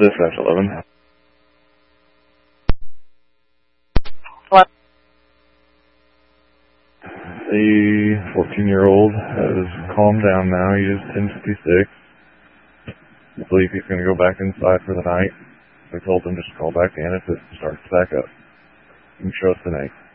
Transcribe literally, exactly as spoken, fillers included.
Dispatch eleven. What? The fourteen-year-old has calmed down now. He is ten fifty-six. I believe he's going to go back inside for the night. I told him just call back in if it starts back up. You can trust the night.